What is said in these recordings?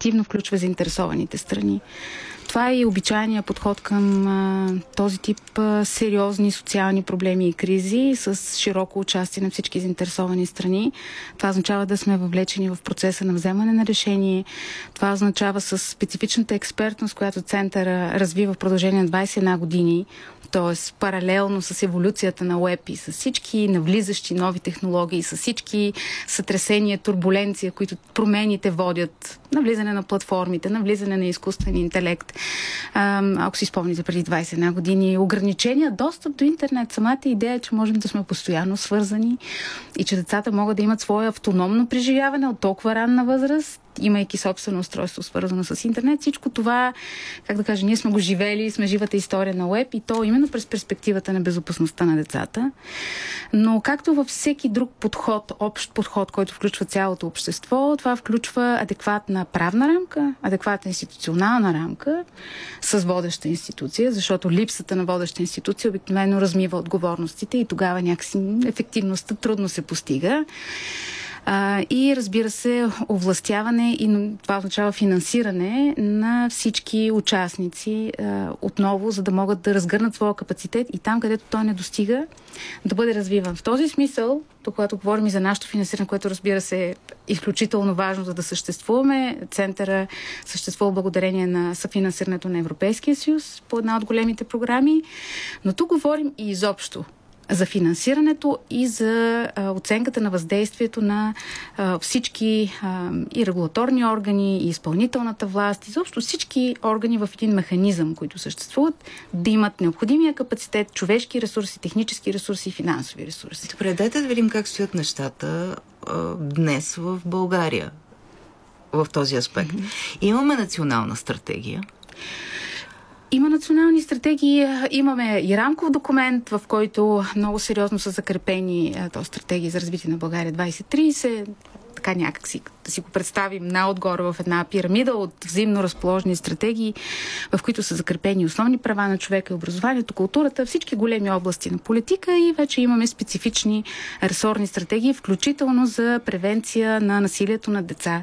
активно включва заинтересованите страни. Това е и обичайният подход към този тип сериозни социални проблеми и кризи с широко участие на всички заинтересовани страни. Това означава да сме въвлечени в процеса на вземане на решение. Това означава с специфичната експертност, която центъра развива в продължение на 21 години, т.е. паралелно с еволюцията на уеб и с всички навлизащи нови технологии, с всички сътресения, турбуленция, които промените водят, навлизане на платформите, навлизане на изкуствен интелект. Ако си спомните преди 21 години, ограничения, достъп до интернет, самата идея, че можем да сме постоянно свързани и че децата могат да имат свое автономно преживяване от толкова ранна възраст, имайки собствено устройство, свързано с интернет. Всичко това, как да кажа, ние сме го живели, сме живата история на уеб и то именно през перспективата на безопасността на децата. Но както във всеки друг подход, общ подход, който включва цялото общество, това включва адекватна правна рамка, адекватна институционална рамка с водеща институция, защото липсата на водеща институция обикновено размива отговорностите и тогава някакси ефективността трудно се постига. И разбира се, овластяване и това означава финансиране на всички участници отново, за да могат да разгърнат своя капацитет и там, където той не достига, да бъде развиван. В този смисъл, когато говорим и за нашето финансиране, което разбира се е изключително важно, за да съществуваме, центъра съществува благодарение на съфинансирането на Европейския съюз по една от големите програми, но тук говорим и изобщо за финансирането и за оценката на въздействието на всички и регулаторни органи, и изпълнителната власт, изобщо всички органи в един механизъм, които съществуват, да имат необходимия капацитет, човешки ресурси, технически ресурси и финансови ресурси. Добре, дайте да видим как стоят нещата днес в България в този аспект. Имаме национална стратегия. Има национални стратегии, имаме и рамков документ, в който много сериозно са закрепени стратегии за развитие на България 2030. Така някак си, да си го представим наотгоре в една пирамида от взаимно разположени стратегии, в които са закрепени основни права на човека и образованието, културата, всички големи области на политика и вече имаме специфични ресорни стратегии, включително за превенция на насилието на деца.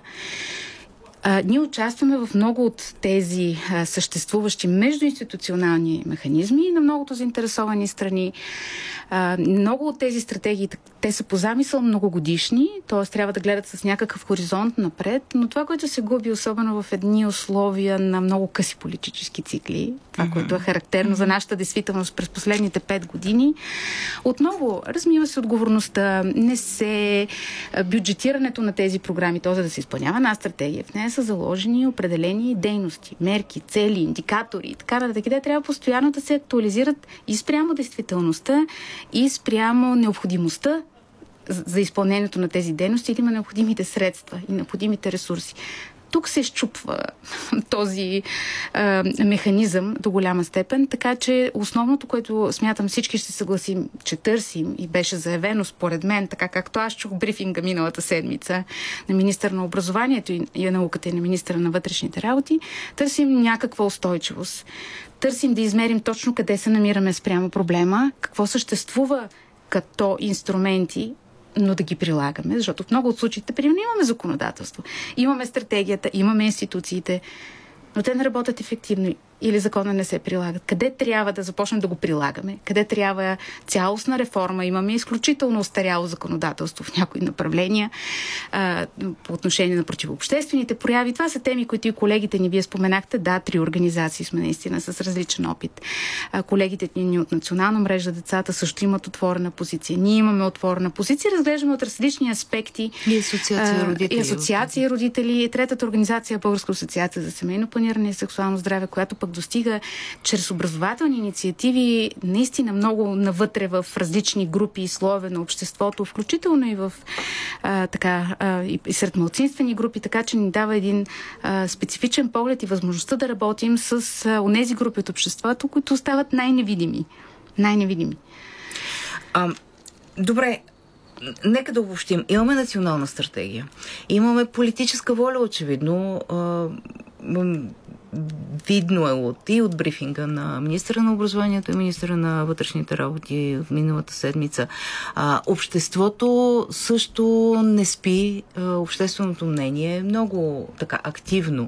Ние участваме в много от тези съществуващи междуинституционални механизми на многото заинтересовани страни. Много от тези стратегии, те са по замисъл многогодишни, т.е. трябва да гледат с някакъв хоризонт напред, но това, което се губи, особено в едни условия на много къси политически цикли, това, което е характерно за нашата действителност през последните 5 години, отново размива се отговорността, не се бюджетирането на тези програми, т.е. за да се изпълнява една стратегия. В нея са заложени определени дейности, мерки, цели, индикатори и така нататък. Те трябва постоянно да се актуализират и спрямо действителността, и спрямо необходимостта за изпълнението на тези дейности, да има необходимите средства и необходимите ресурси. Тук се счупва този механизъм до голяма степен, така че основното, което смятам всички ще съгласим, че търсим и беше заявено според мен, така както аз чух брифинга миналата седмица на министър на образованието и науката и на министъра на вътрешните работи, търсим някаква устойчивост. Търсим да измерим точно къде се намираме спрямо проблема, какво съществува като инструменти, но да ги прилагаме, защото в много от случаите, примерно, имаме законодателство, имаме стратегията, имаме институциите, но те не работят ефективно или закона не се прилагат. Къде трябва да започнем да го прилагаме? Къде трябва цялостна реформа? Имаме изключително остаряло законодателство в някои направления по отношение на противообществените прояви. Това са теми, които и колегите ни, вие споменахте. Да, 3 организации сме наистина с различен опит. Колегите ни от Национална мрежа децата също имат отворена позиция. Ние имаме отворена позиция. Разглеждаме от различни аспекти. И асоциация родители. И асоциация родители. Третата организация е Българска асоциация за семейно планиране и сексуално здраве, която пък достига чрез образователни инициативи наистина много навътре в различни групи и слоеве на обществото, включително и в и сред малцинствени групи, така че ни дава един специфичен поглед и възможността да работим с онези групи от обществото, които остават най-невидими. Най-невидими. Добре, нека да обобщим. Имаме национална стратегия. Имаме политическа воля, очевидно. Видно е от брифинга на министъра на образованието и министъра на вътрешните работи от миналата седмица. Обществото също не спи. Общественото мнение е много така активно